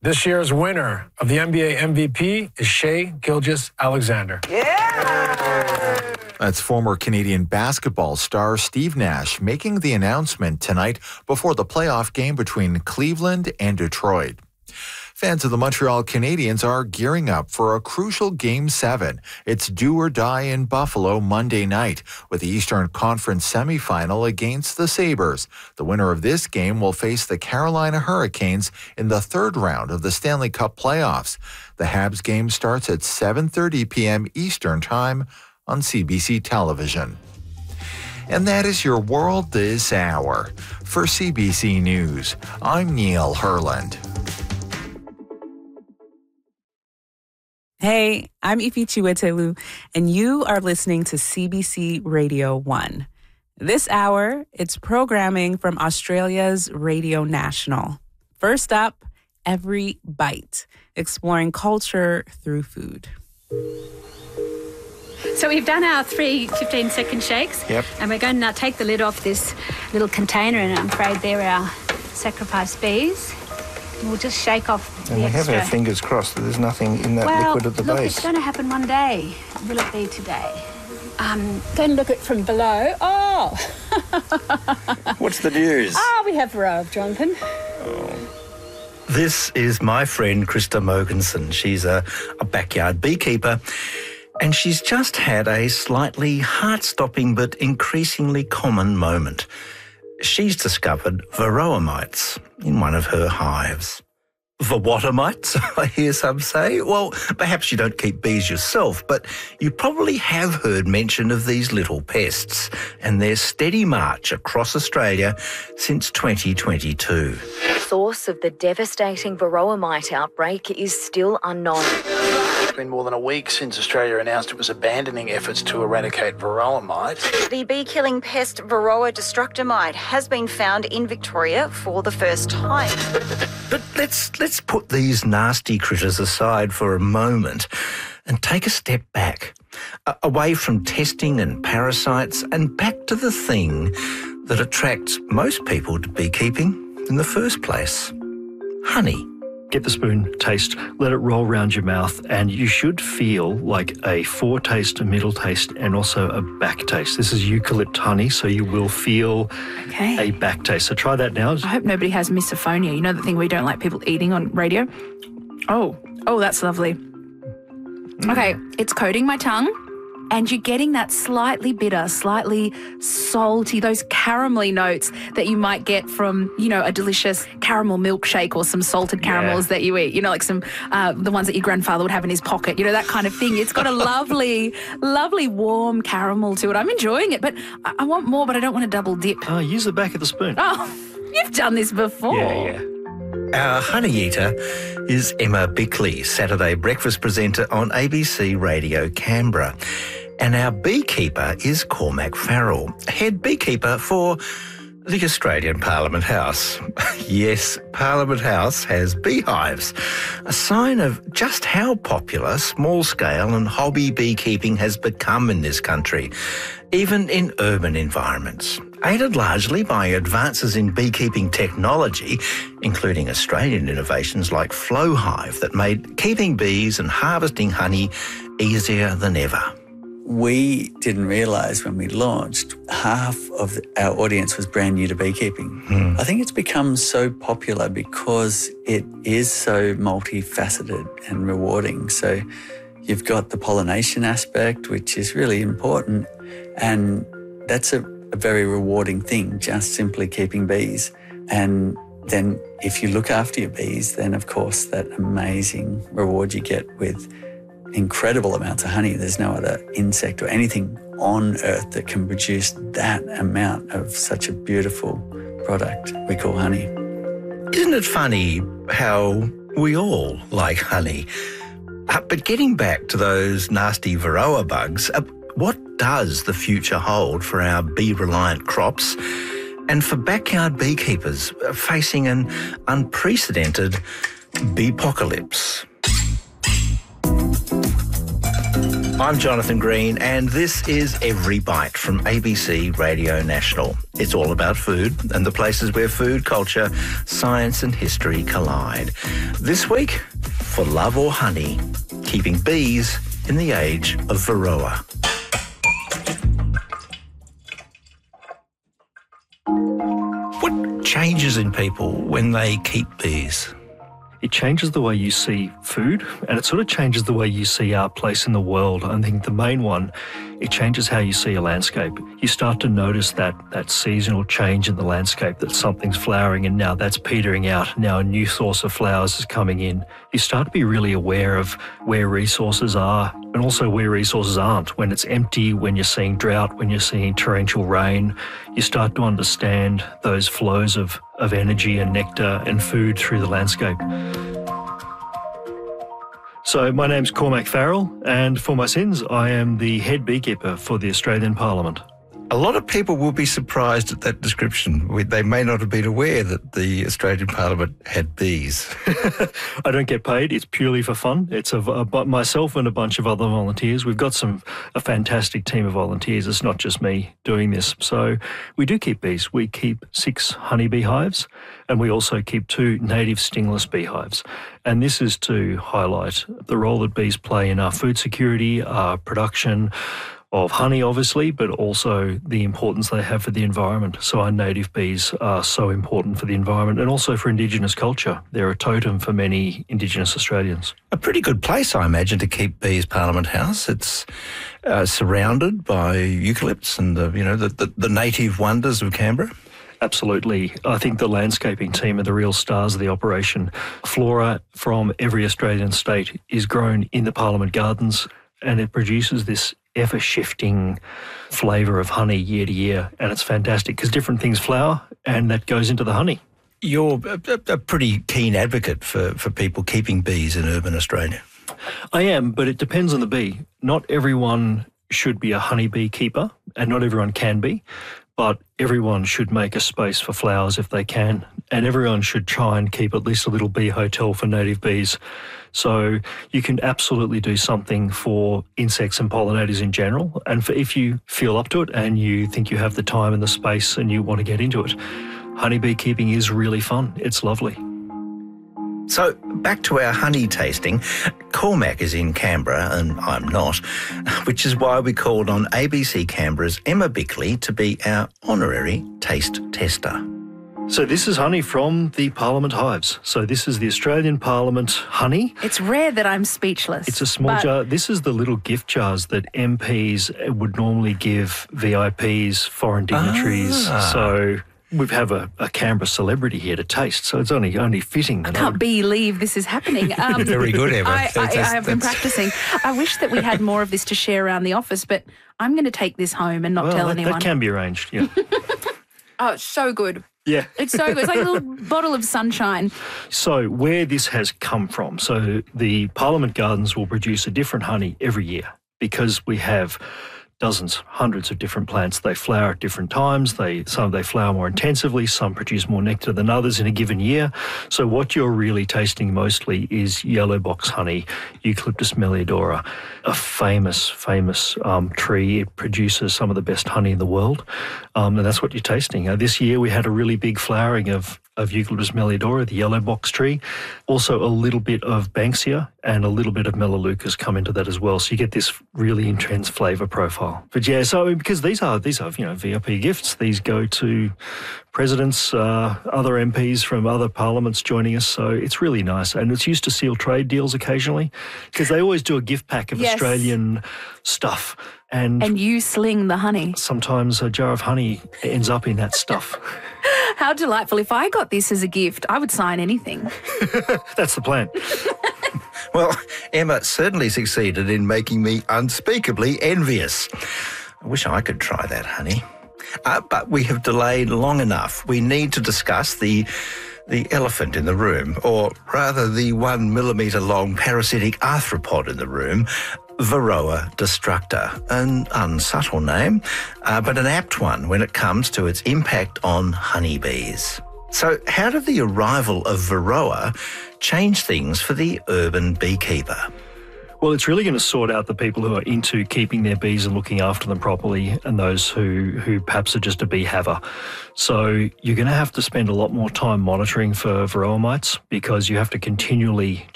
This year's winner of the NBA MVP is Shai Gilgeous-Alexander. Yeah! That's former Canadian basketball star Steve Nash making the announcement tonight before the playoff game between Cleveland and Detroit. Fans of the Montreal Canadiens are gearing up for a crucial Game 7. It's do or die in Buffalo Monday night with the Eastern Conference semifinal against the Sabres. The winner of this game will face the Carolina Hurricanes in the third round of the Stanley Cup playoffs. The Habs game starts at 7:30 p.m. Eastern Time on CBC Television. And that is your world this hour. For CBC News, I'm Neil Herland. Hey, I'm Ifi Chiwetelu, and you are listening to CBC Radio 1. This hour, it's programming from Australia's Radio National. First up, Every Bite, exploring culture through food. So we've done our 3 15-second shakes. Yep. And we're going to now take the lid off this little container, and I'm afraid they're our sacrificed bees. And we'll just shake off the and we extra. have our fingers crossed that there's nothing in that liquid at the look, base. It's going to happen one day. Will it be today? Then look at from below. Oh! What's the news? We have Varroa, Jonathan. This is my friend Krista Mogensen. She's a backyard beekeeper, and she's just had a slightly heart-stopping but increasingly common moment. She's discovered varroa mites in one of her hives. What mites, I hear some say? Well, perhaps you don't keep bees yourself, but you probably have heard mention of these little pests and their steady march across Australia since 2022. The source of the devastating varroa mite outbreak is still unknown. It's been more than a week since Australia announced it was abandoning efforts to eradicate varroa mites. The bee-killing pest Varroa destructor mite has been found in Victoria for the first time. But let's put these nasty critters aside for a moment and take a step back, away from testing and parasites and back to the thing that attracts most people to beekeeping in the first place: honey. Get the spoon, taste, let it roll around your mouth, and you should feel like a foretaste, a middle taste, and also a back taste. This is eucalypt honey, so you will feel a back taste. So try that now. I hope nobody has misophonia. You know the thing we don't like people eating on radio? Oh, that's lovely. Okay, it's coating my tongue, and you're getting that slightly bitter, slightly salty, those caramelly notes that you might get from, a delicious caramel milkshake or some salted caramels that you eat, like some, the ones that your grandfather would have in his pocket, that kind of thing. It's got a lovely, lovely warm caramel to it. I'm enjoying it, but I want more, but I don't want to double dip. Use the back of the spoon. Oh, you've done this before. Yeah. Our honey eater is Emma Bickley, Saturday breakfast presenter on ABC Radio Canberra. And our beekeeper is Cormac Farrell, head beekeeper for the Australian Parliament House. Yes, Parliament House has beehives, a sign of just how popular small-scale and hobby beekeeping has become in this country, even in urban environments. Aided largely by advances in beekeeping technology, including Australian innovations like Flowhive that made keeping bees and harvesting honey easier than ever. We didn't realise when we launched, half of our audience was brand new to beekeeping. I think it's become so popular because it is so multifaceted and rewarding. So you've got the pollination aspect, which is really important, and that's a very rewarding thing, just simply keeping bees. And then if you look after your bees, then of course that amazing reward you get with incredible amounts of honey. There's no other insect or anything on Earth that can produce that amount of such a beautiful product we call honey. Isn't it funny how we all like honey? But getting back to those nasty varroa bugs, what does the future hold for our bee-reliant crops and for backyard beekeepers facing an unprecedented beepocalypse? I'm Jonathan Green, and this is Every Bite from ABC Radio National. It's all about food and the places where food, culture, science and history collide. This week, for love or honey, keeping bees in the age of Varroa. What changes in people when they keep bees? It changes the way you see food, and it sort of changes the way you see our place in the world. I think the main one, it changes how you see a landscape. You start to notice that seasonal change in the landscape, that something's flowering and now that's petering out. Now a new source of flowers is coming in. You start to be really aware of where resources are and also where resources aren't. When it's empty, when you're seeing drought, when you're seeing torrential rain, you start to understand those flows of energy and nectar and food through the landscape. So my name's Cormac Farrell, and for my sins, I am the head beekeeper for the Australian Parliament. A lot of people will be surprised at that description. They may not have been aware that the Australian Parliament had bees. I don't get paid. It's purely for fun. It's myself and a bunch of other volunteers. We've got a fantastic team of volunteers. It's not just me doing this. So we do keep bees. We keep 6 honeybee hives, and we also keep 2 native stingless beehives. And this is to highlight the role that bees play in our food security, our production of honey, obviously, but also the importance they have for the environment. So our native bees are so important for the environment and also for Indigenous culture. They're a totem for many Indigenous Australians. A pretty good place, I imagine, to keep bees, Parliament House. It's surrounded by eucalypts and the native wonders of Canberra. Absolutely. I think the landscaping team are the real stars of the operation. Flora from every Australian state is grown in the Parliament Gardens, and it produces this ever-shifting flavour of honey year to year, and it's fantastic because different things flower and that goes into the honey. You're a pretty keen advocate for people keeping bees in urban Australia. I am, but it depends on the bee. Not everyone should be a honeybee keeper, and not everyone can be, but everyone should make a space for flowers if they can, and everyone should try and keep at least a little bee hotel for native bees. So you can absolutely do something for insects and pollinators in general, and if you feel up to it and you think you have the time and the space and you want to get into it, honeybee keeping is really fun. It's lovely. So back to our honey tasting. Cormac is in Canberra and I'm not, which is why we called on ABC Canberra's Emma Bickley to be our honorary taste tester. So this is honey from the Parliament hives. So this is the Australian Parliament honey. It's rare that I'm speechless. It's a small jar. This is the little gift jars that MPs would normally give VIPs, foreign dignitaries. So we have a Canberra celebrity here to taste, so it's only fitting that I can't believe this is happening. Very good, Emma. I have been practicing. I wish that we had more of this to share around the office, but I'm going to take this home and not tell anyone. That can be arranged, yeah. Oh, it's so good. Yeah. It's so good. It's like a little bottle of sunshine. So where this has come from, so the Parliament Gardens will produce a different honey every year because we have dozens, hundreds of different plants. They flower at different times. Some they flower more intensively. Some produce more nectar than others in a given year. So what you're really tasting mostly is yellow box honey, Eucalyptus melliodora, a famous tree. It produces some of the best honey in the world, and that's what you're tasting. This year we had a really big flowering of Eucalyptus melliodora, the yellow box tree. Also a little bit of Banksia and a little bit of Melaleucas come into that as well. So you get this really intense flavour profile. But yeah, so because these are VIP gifts. These go to presidents, other MPs from other parliaments joining us. So it's really nice. And it's used to seal trade deals occasionally because they always do a gift pack of Australian stuff. And you sling the honey. Sometimes a jar of honey ends up in that stuff. How delightful. If I got this as a gift, I would sign anything. That's the plan. Well, Emma certainly succeeded in making me unspeakably envious. I wish I could try that honey. But we have delayed long enough. We need to discuss the elephant in the room, or rather the 1 millimetre long parasitic arthropod in the room, Varroa destructor. An unsubtle name, but an apt one when it comes to its impact on honeybees. So how did the arrival of Varroa change things for the urban beekeeper? Well, it's really going to sort out the people who are into keeping their bees and looking after them properly, and those who perhaps are just a bee haver. So you're going to have to spend a lot more time monitoring for varroa mites, because you have to continually